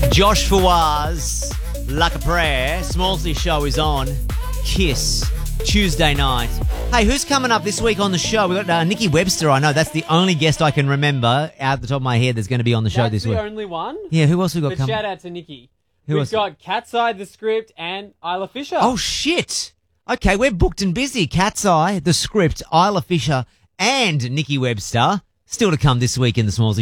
Josh Fawaz, Like a Prayer. Smallsy show is on. Kiss, Tuesday night. Hey, who's coming up this week on the show? We've got Nikki Webster. I know that's the only guest I can remember out the top of my head that's going to be on the show this week. That's the only one? Yeah, who else we got But coming? shout out to Nikki. Who We've else? got Cat's Eye, The Script, and Isla Fisher. Oh, shit. Okay, we're booked and busy. Cat's Eye, The Script, Isla Fisher, and Nikki Webster. Still to come this week in the Smallsy